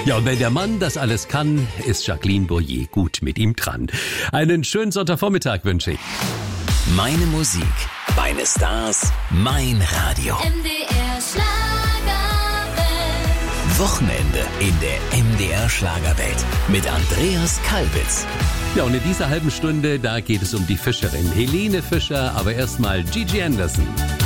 Ja, und wenn der Mann das alles kann, ist Jacqueline Boyer gut mit ihm dran. Einen schönen Sonntagvormittag wünsche ich. Meine Musik, meine Stars, mein Radio. MDR Schlagerwelt. Wochenende in der MDR Schlagerwelt mit Andreas Kalbitz. Ja, und in dieser halben Stunde, da geht es um die Fischerin Helene Fischer, aber erstmal Gigi Anderson.